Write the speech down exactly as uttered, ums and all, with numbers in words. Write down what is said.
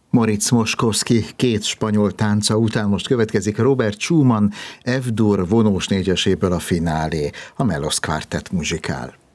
Moritz Moszkowski két spanyol tánca után most következik Robert Schumann F-dur vonós négyeséből a finálé, a Melos Quartet muzsikál.